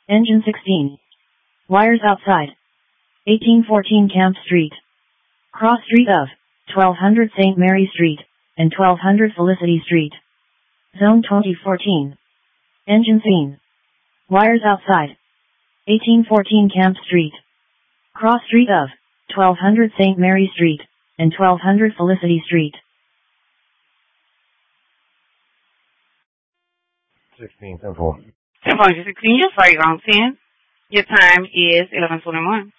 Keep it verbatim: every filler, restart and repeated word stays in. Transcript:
Engine sixteen. Wires outside. eighteen fourteen Camp Street. Cross street of twelve hundred Saint Mary Street and twelve hundred Felicity Street. Zone twenty fourteen. Engine scene. Wires outside. eighteen fourteen Camp Street. Cross street of twelve hundred Saint Mary Street and twelve hundred Felicity Street. sixteen, ten four. ten four, sixteen, your flight ground ten. Your time is eleven twenty-one.